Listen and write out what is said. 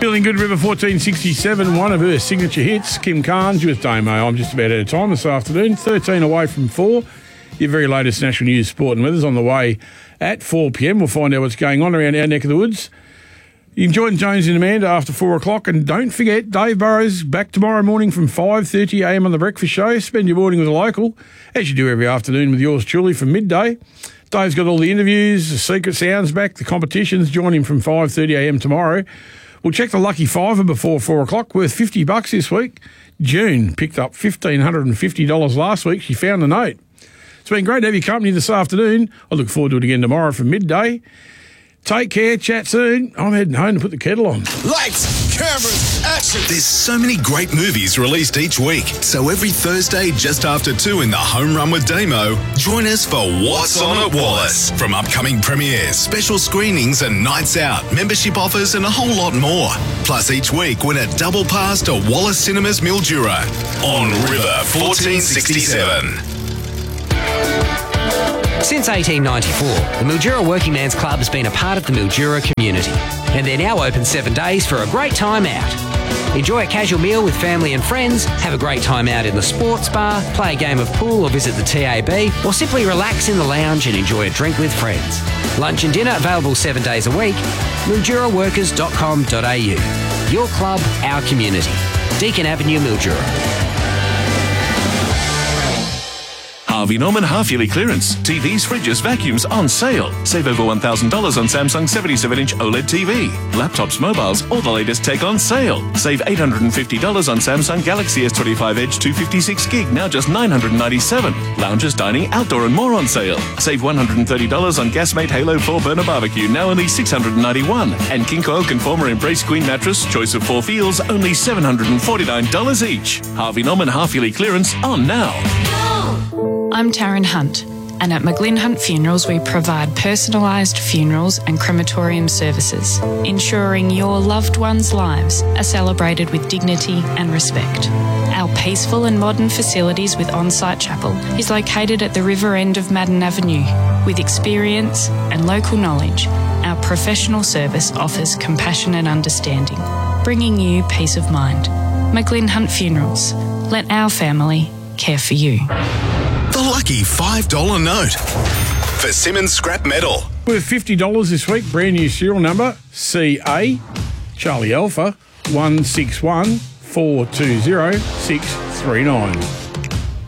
Feeling Good River 1467, one of her signature hits, Kim Carnes with Damo. I'm just about out of time this afternoon, 13 away from 4. Your very latest national news, sport and weather's on the way at 4 p.m. We'll find out what's going on around our neck of the woods. You can join Jones and Amanda after 4 o'clock. And don't forget, Dave Burrows back tomorrow morning from 5:30 a.m. on The Breakfast Show. Spend your morning with a local, as you do every afternoon with yours truly from midday. Dave's got all the interviews, the secret sounds back, the competitions. Join him from 5:30 a.m. tomorrow. We'll check the lucky fiver before 4 o'clock, worth $50 this week. June picked up $1,550 last week. She found a note. It's been great to have your company this afternoon. I look forward to it again tomorrow from midday. Take care, chat soon. I'm heading home to put the kettle on. Lights, cameras, action. There's so many great movies released each week. So every Thursday just after 2 in the Home Run with Damo, join us for What's On at Wallace. From upcoming premieres, special screenings and nights out, membership offers and a whole lot more. Plus each week win a double pass to Wallace Cinemas Mildura on River 1467. Since 1894, the Mildura Working Man's Club has been a part of the Mildura community, and they're now open 7 days for a great time out. Enjoy a casual meal with family and friends, have a great time out in the sports bar, play a game of pool or visit the TAB, or simply relax in the lounge and enjoy a drink with friends. Lunch and dinner available 7 days a week. MilduraWorkers.com.au. Your club, our community. Deakin Avenue, Mildura. Harvey Norman half-yearly clearance. TVs, fridges, vacuums on sale. Save over $1,000 on Samsung 77-inch OLED TV. Laptops, mobiles, all the latest tech on sale. Save $850 on Samsung Galaxy S25 Edge 256 gig, now just $997. Lounges, dining, outdoor and more on sale. Save $130 on Gasmate Halo 4-burner barbecue, now only $691. And King Coil Conformer Embrace Queen mattress, choice of 4 feels, only $749 each. Harvey Norman half-yearly clearance on now. I'm Taryn Hunt, and at McGlynn Hunt Funerals we provide personalised funerals and crematorium services, ensuring your loved ones' lives are celebrated with dignity and respect. Our peaceful and modern facilities with on-site chapel is located at the river end of Madden Avenue. With experience and local knowledge, our professional service offers compassion and understanding, bringing you peace of mind. McGlynn Hunt Funerals. Let our family care for you. The lucky $5 note for Simmons Scrap Metal. Worth $50 this week, brand new serial number, CA, Charlie Alpha, 161420 639.